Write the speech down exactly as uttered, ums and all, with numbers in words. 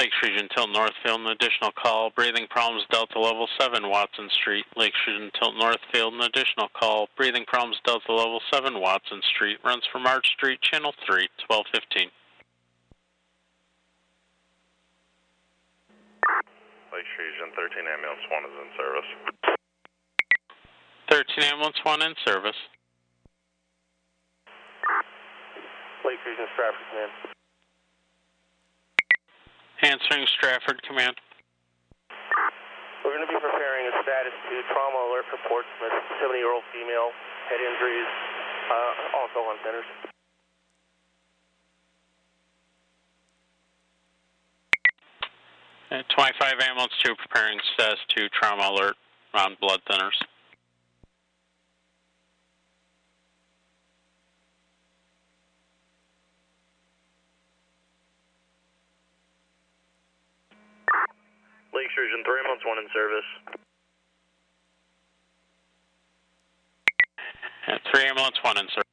Lakes Region Tilt Northfield, an additional call. Breathing problems, Delta Level seven, Watson Street. Lakes Region Tilt Northfield, an additional call. Breathing problems, Delta Level seven, Watson Street. Runs from Arch Street, Channel three, twelve fifteen. Lakes Region thirteen Ambulance one is in service. thirteen Ambulance one in service. Lakes Region Stratford Command. Answering Stratford Command. We're going to be preparing a status two trauma alert for Portsmouth, seventy-year-old female, head injuries, uh, also on centers. Uh, twenty-five Ambulance two preparing status two trauma alert on blood thinners. Lakes Region three Ambulance one in service. Uh, three Ambulance one in service.